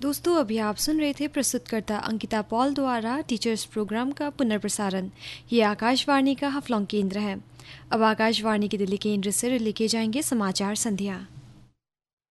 दोस्तों, अभी आप सुन रहे थे प्रस्तुतकर्ता अंकिता पॉल द्वारा टीचर्स प्रोग्राम का पुनर्प्रसारण। ये आकाशवाणी का हफलॉन्ग केंद्र है। अब आकाशवाणी के दिल्ली केंद्र से लेके जाएंगे समाचार संध्या।